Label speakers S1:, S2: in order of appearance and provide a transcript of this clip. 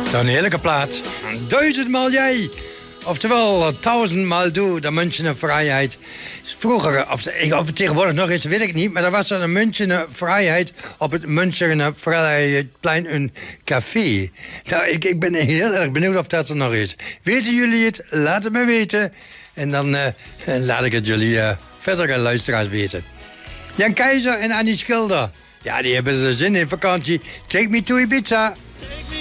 S1: Zo'n heerlijke plaat. 1000-maal jij. Oftewel, 1000-maal doe, de Münchener Vrijheid. Vroeger, of tegenwoordig nog eens, weet ik niet... maar er was een Münchener Vrijheid op het Münchener Vrijheidplein, een café. Nou, ik ben heel erg benieuwd of dat er nog is. Weten jullie het? Laat het me weten. En dan laat ik het jullie verdere luisteraars weten. Jan Keizer en Annie Schilder. Ja, die hebben er zin in vakantie. Take me to Ibiza. Take me